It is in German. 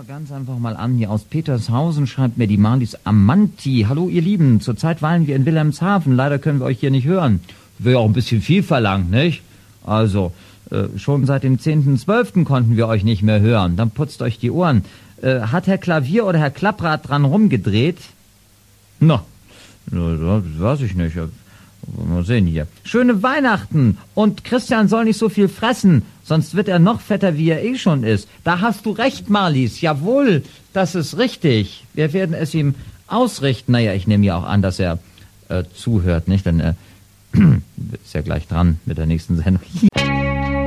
rufe ganz einfach mal an. Hier aus Petershausen schreibt mir die Marlies Amanti. Hallo ihr Lieben, zurzeit weilen wir in Wilhelmshaven. Leider können wir euch hier nicht hören. Wäre auch ein bisschen viel verlangt, nicht? Also, schon seit dem 10.12. konnten wir euch nicht mehr hören. Dann putzt euch die Ohren. Hat Herr Klavier oder Herr Klapprad dran rumgedreht? Na, das weiß ich nicht. Mal sehen hier. Schöne Weihnachten. Und Christian soll nicht so viel fressen, sonst wird er noch fetter, wie er eh schon ist. Da hast du recht, Marlies. Jawohl, das ist richtig. Wir werden es ihm ausrichten. Naja, ich nehme ja auch an, dass er zuhört, nicht? Denn er ist ja gleich dran mit der nächsten Sendung.